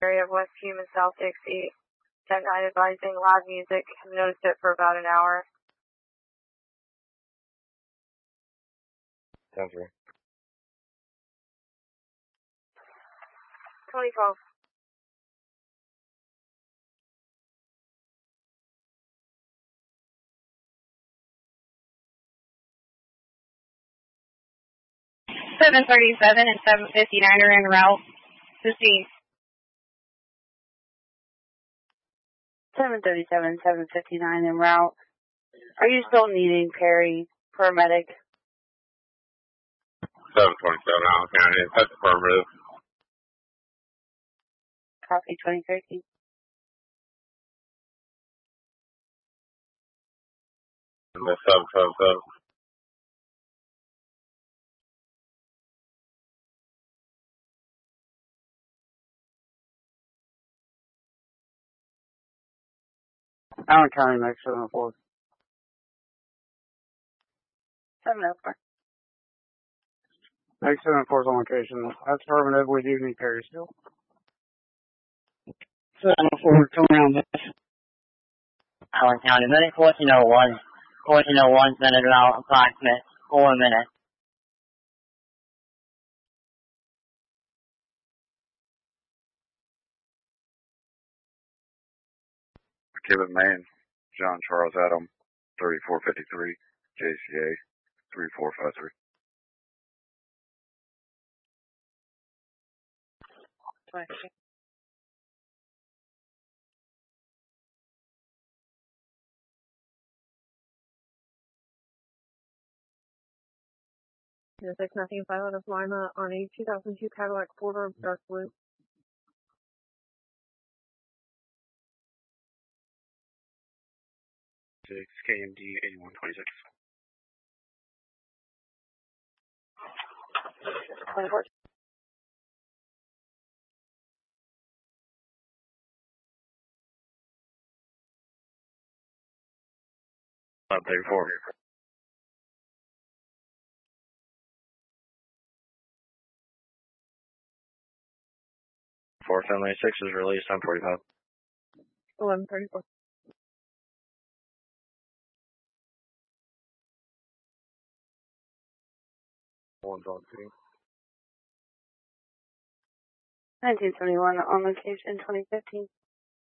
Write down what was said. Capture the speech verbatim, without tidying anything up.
area of West Hume and South Dixie. ten nine advising loud music. Have noticed it for about an hour. ten three. twenty twelve. seven thirty-seven and seven fifty-nine are en route. Proceed. seven thirty-seven, seven fifty-nine en route. Are you still needing Perry, paramedic? seven twenty-seven, Allen County. That's affirmative. Copy, twenty thirteen. And the seven seven seven. Allen County, Max seven oh four. seven oh four. Max seven oh four is on location. That's affirmative. We do need Perry still. seven oh four, come around this. Allen County, minute fourteen oh one. fourteen oh one, minute route, approximate four minutes. McKibben, Maine. John Charles Adam, thirty-four fifty-three, J C A, three four five three. twenty. six nothing five out of Lima on a two thousand two Cadillac four-door dark blue. six K M D eighty-one twenty-six. twenty-four. five thirty-four. four seven eight six is released on forty-five. eleven thirty-four. one twelve two. nineteen seventy-one on location, twenty fifteen.